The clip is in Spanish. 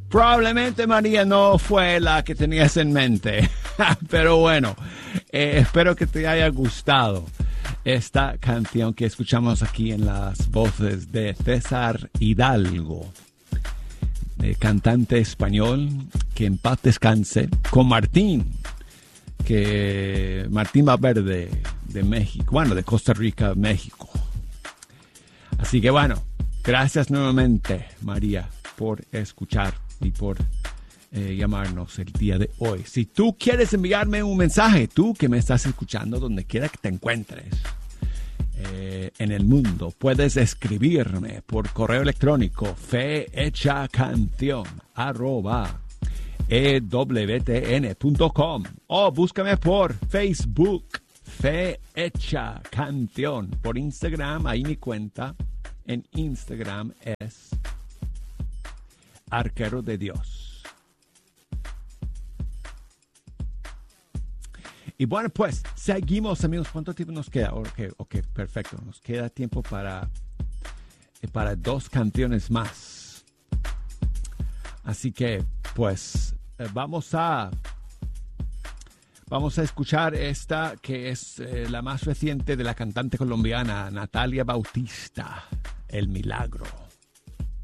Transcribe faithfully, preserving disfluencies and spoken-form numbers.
Probablemente María no fue la que tenías en mente, pero bueno, eh, espero que te haya gustado esta canción que escuchamos aquí en las voces de César Hidalgo, eh, cantante español, que en paz descanse, con Martín, que Martín Valverde de México, bueno, de Costa Rica, México. Así que bueno, gracias nuevamente, María, por escuchar y por eh, llamarnos el día de hoy. Si tú quieres enviarme un mensaje, tú que me estás escuchando, donde quiera que te encuentres eh, en el mundo, puedes escribirme por correo electrónico fehechacanción arroba ewtn punto com o búscame por Facebook, Fe Hecha Canción, por Instagram, ahí mi cuenta en Instagram es Arquero de Dios. Y bueno, pues seguimos, amigos. ¿Cuánto tiempo nos queda? Ok, ok, perfecto. Nos queda tiempo para, para dos canciones más. Así que, pues, vamos a, vamos a escuchar esta que es eh, la más reciente de la cantante colombiana Natalia Bautista, El Milagro.